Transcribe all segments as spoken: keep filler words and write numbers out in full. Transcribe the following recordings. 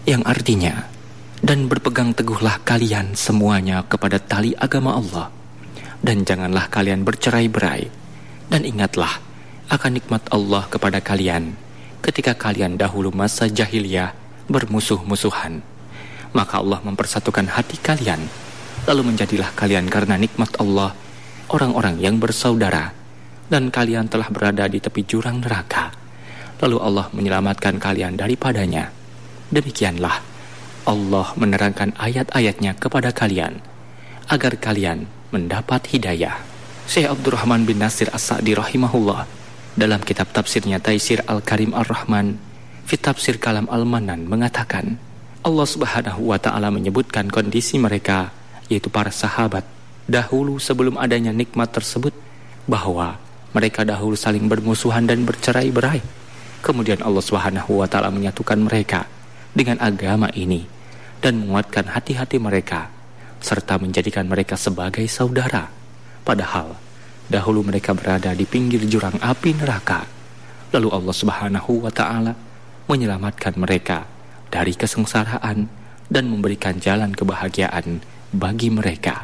yang artinya, dan berpegang teguhlah kalian semuanya kepada tali agama Allah, dan janganlah kalian bercerai-berai, dan ingatlah akan nikmat Allah kepada kalian ketika kalian dahulu masa jahiliyah bermusuh-musuhan. Maka Allah mempersatukan hati kalian, lalu menjadilah kalian karena nikmat Allah orang-orang yang bersaudara, dan kalian telah berada di tepi jurang neraka, lalu Allah menyelamatkan kalian daripadanya. Demikianlah Allah menerangkan ayat-ayatnya kepada kalian agar kalian mendapat hidayah. Syekh Abdurrahman bin Nasir As-Sa'di rahimahullah dalam kitab tafsirnya Taisir Al-Karim Ar-Rahman fi Tafsir Kalam Al-Manan mengatakan, Allah Subhanahu wa taala menyebutkan kondisi mereka, yaitu para sahabat dahulu sebelum adanya nikmat tersebut, bahwa mereka dahulu saling bermusuhan dan bercerai-berai. Kemudian Allah Subhanahu wa taala menyatukan mereka dengan agama ini dan menguatkan hati-hati mereka serta menjadikan mereka sebagai saudara, padahal dahulu mereka berada di pinggir jurang api neraka. Lalu Allah Subhanahu wa taala menyelamatkan mereka dari kesengsaraan dan memberikan jalan kebahagiaan bagi mereka.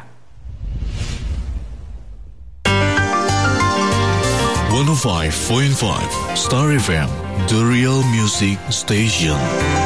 one oh five point five Star F M, the real music station.